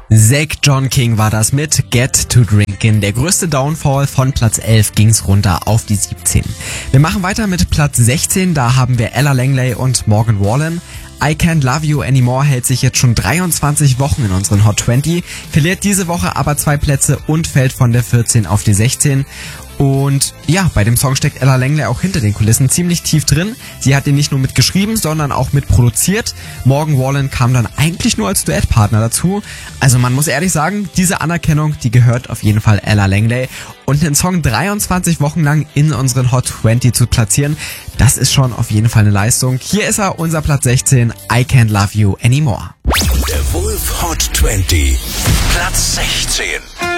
Zack John King war das mit Get to Drinkin'. Der größte Downfall, von Platz 11 ging's runter auf die 17. Wir machen weiter mit Platz 16, da haben wir Ella Langley und Morgan Wallen. I Can't Love You Anymore hält sich jetzt schon 23 Wochen in unseren Hot 20, verliert diese Woche aber 2 Plätze und fällt von der 14 auf die 16. Und ja, bei dem Song steckt Ella Langley auch hinter den Kulissen ziemlich tief drin. Sie hat ihn nicht nur mitgeschrieben, sondern auch mitproduziert. Morgan Wallen kam dann eigentlich nur als Duettpartner dazu. Also man muss ehrlich sagen, diese Anerkennung, die gehört auf jeden Fall Ella Langley. Und den Song 23 Wochen lang in unseren Hot 20 zu platzieren, das ist schon auf jeden Fall eine Leistung. Hier ist er, unser Platz 16, I Can't Love You Anymore. Der Wolf Hot 20, Platz 16.